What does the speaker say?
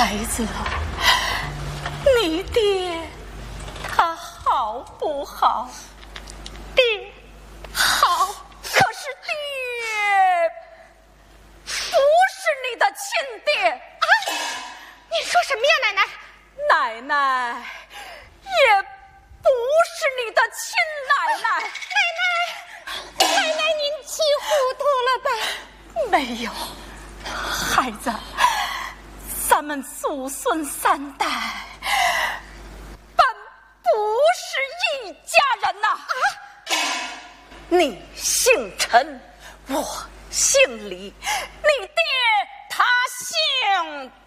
孩子啊，你爹他好不好？ 爹好，可是爹不是你的亲爹啊！ 你说什么呀，奶奶？ 奶奶也不是你的亲奶奶。 奶奶您气糊涂了吧？ 没有，孩子，咱们祖孙三代本不是一家人呐！你姓陈，我姓李，你爹他姓